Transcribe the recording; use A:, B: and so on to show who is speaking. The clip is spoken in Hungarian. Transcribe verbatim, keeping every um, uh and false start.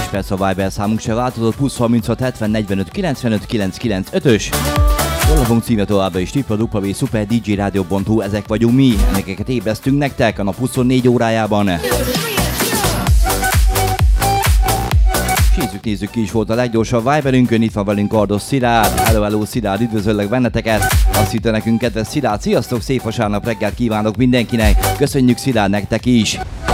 A: persze a Viber számunk se változott, plusz harminchat hetven negyvenöt kilencvenöt kilencszázkilencvenötös. Honlapunk címe továbbra is w w w pont super d j radio pont h u, ezek vagyunk mi, emlékeket ébresztünk nektek a nap huszonnégy órájában. Nézzük, nézzük ki is volt a leggyorsabb Viberünkön, itt van velünk Kardos Szilárd. Hello, hello Szilárd, üdvözöllek benneteket. Azt hitte nekünk kedves Szilárd, sziasztok, szép vasárnap reggelt kívánok mindenkinek. Köszönjük Szilárd nektek is.